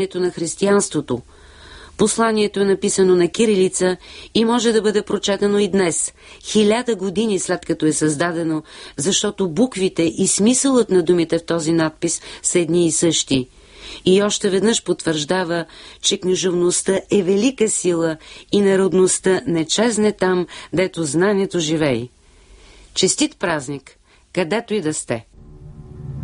на християнството. Посланието е написано на кирилица и може да бъде прочетено и днес, 1000 години след като е създадено, защото буквите и смисълът на думите в този надпис са едни и същи. И още веднъж потвърждава, че книжовността е велика сила и народността не чезне там, дето знанието живей. Честит празник, където и да сте!